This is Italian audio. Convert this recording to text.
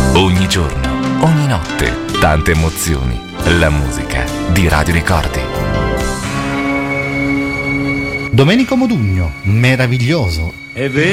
Ogni giorno, ogni notte, tante emozioni. La musica di Radio Ricordi. Domenico Modugno, meraviglioso. È vero.